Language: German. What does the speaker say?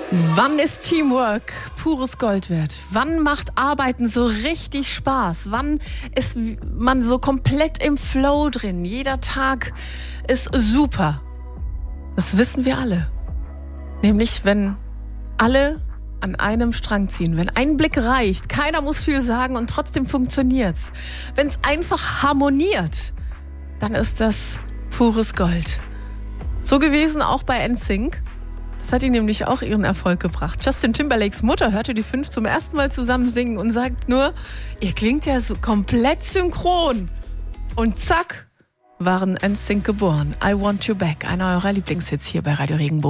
Wann ist Teamwork pures Gold wert? Wann macht Arbeiten so richtig Spaß? Wann ist man so komplett im Flow drin? Jeder Tag ist super. Das wissen wir alle. Nämlich, wenn alle an einem Strang ziehen. Wenn ein Blick reicht, keiner muss viel sagen und trotzdem funktioniert's. Wenn es einfach harmoniert, dann ist das pures Gold. So gewesen auch bei NSYNC. Das hat ihnen nämlich auch ihren Erfolg gebracht. Justin Timberlakes Mutter hörte die 5 zum ersten Mal zusammen singen und sagt nur, ihr klingt ja so komplett synchron. Und zack, waren NSYNC geboren. I Want You Back, einer eurer Lieblingshits hier bei Radio Regenbogen.